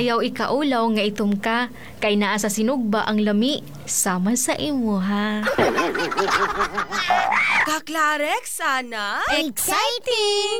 Ayaw ikaulaw nga itom ka, kay naa sa sinugba ang lami, sama sa imo ha. Kaklarek, sana? Exciting!